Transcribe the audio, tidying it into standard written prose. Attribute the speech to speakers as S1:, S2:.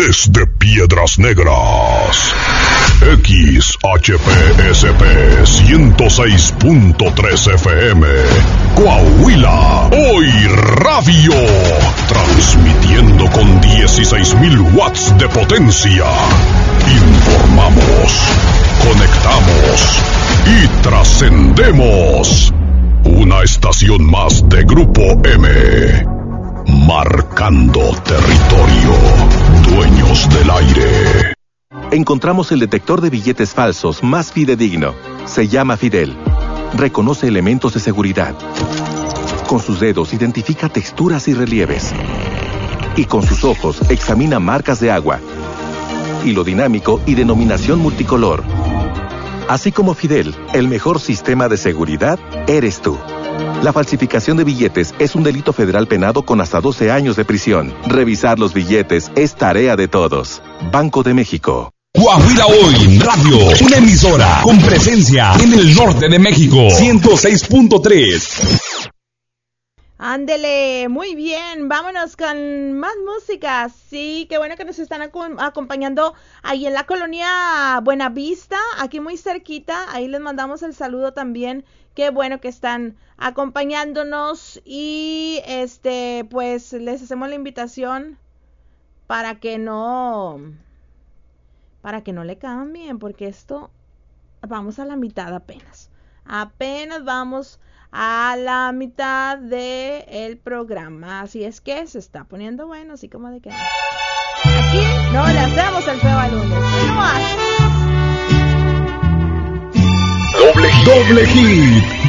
S1: Desde Piedras Negras, XHPSP 106.3 FM, Coahuila, Hoy Radio, transmitiendo con 16,000 watts de potencia. Informamos, conectamos y trascendemos. Una estación más de Grupo M. Marcando territorio, dueños del aire.
S2: Encontramos el detector de billetes falsos más fidedigno. Se llama Fidel. Reconoce elementos de seguridad. Con sus dedos identifica texturas y relieves. Y con sus ojos examina marcas de agua, hilo dinámico y denominación multicolor. Así como Fidel, el mejor sistema de seguridad eres tú. La falsificación de billetes es un delito federal penado con hasta 12 años de prisión. Revisar los billetes es tarea de todos. Banco de México.
S3: Coahuila Hoy Radio, una emisora con presencia en el norte de México. 106.3.
S4: Ándele, muy bien, vámonos con más música. Sí, qué bueno que nos están acompañando ahí en la colonia Buenavista, aquí muy cerquita. Ahí les mandamos el saludo también. Qué bueno que están acompañándonos y pues les hacemos la invitación para que no le cambien, porque esto vamos a la mitad apenas. Apenas vamos a la mitad del programa, así es que se está poniendo bueno, así como de que aquí no le hacemos el feo al lunes.
S3: Doble hit